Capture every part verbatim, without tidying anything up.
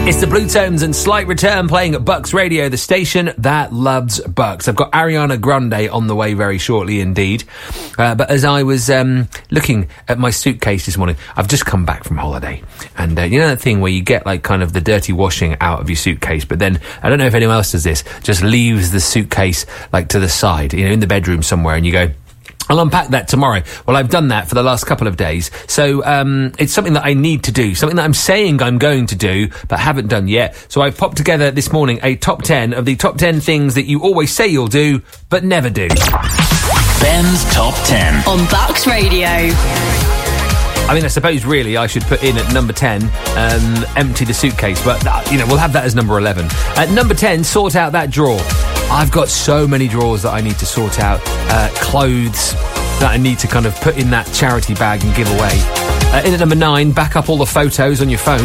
It's the Blue Tones and Slight Return playing at Bucks Radio, the station that loves Bucks. I've got Ariana Grande on the way very shortly indeed. Uh, but as I was um, looking at my suitcase this morning, I've just come back from holiday. And uh, you know that thing where you get like kind of the dirty washing out of your suitcase, but then, I don't know if anyone else does this, just leaves the suitcase like to the side, you know, in the bedroom somewhere, and you go, I'll unpack that tomorrow. Well, I've done that for the last couple of days. So, um, it's something that I need to do. Something that I'm saying I'm going to do, but haven't done yet. So I've popped together this morning a top ten of the top ten things that you always say you'll do, but never do. Ben's Top ten. On Bucks Radio. I mean, I suppose really I should put in at number ten, um, empty the suitcase. But, uh, you know, we'll have that as number eleven. At number ten, sort out that drawer. I've got so many drawers that I need to sort out. Uh, clothes that I need to kind of put in that charity bag and give away. Uh, in at number nine, back up all the photos on your phone.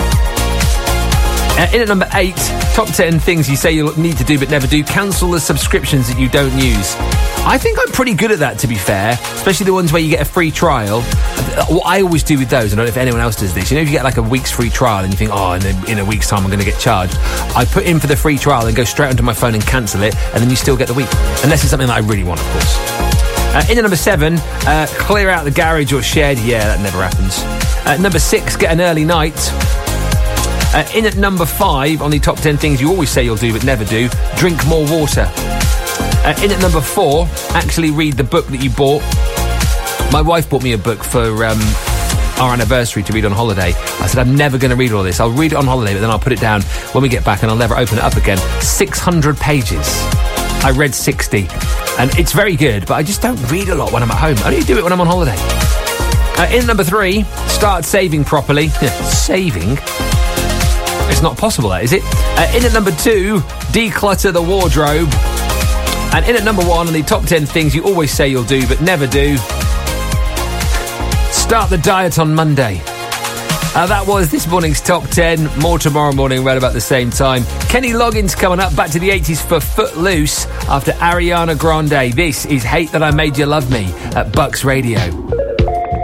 Uh, in at number eight, top ten things you say you'll need to do but never do. Cancel the subscriptions that you don't use. I think I'm pretty good at that, to be fair, especially the ones where you get a free trial. What I always do with those, I don't know if anyone else does this, you know, if you get like a week's free trial and you think, oh, in a, in a week's time I'm going to get charged, I put in for the free trial and go straight onto my phone and cancel it, and then you still get the week. Unless it's something that I really want, of course. Uh, in at number seven, uh, clear out the garage or shed. Yeah, that never happens. Uh, number six, get an early night. Uh, in at number five, on the top ten things you always say you'll do but never do, drink more water. Uh, in at number four, actually read the book that you bought. My wife bought me a book for um, our anniversary to read on holiday. I said, I'm never going to read all this. I'll read it on holiday, but then I'll put it down when we get back and I'll never open it up again. six hundred pages. I read sixty. And it's very good, but I just don't read a lot when I'm at home. I only do it when I'm on holiday. Uh, in at number three, start saving properly. Saving? It's not possible, that, is it? Uh, in at number two, declutter the wardrobe. And in at number one, on the top ten things you always say you'll do but never do, start the diet on Monday. Uh, that was this morning's top ten. More tomorrow morning, right about the same time. Kenny Loggins coming up, back to the eighties for Footloose after Ariana Grande. This is Hate That I Made You Love Me at Bucks Radio.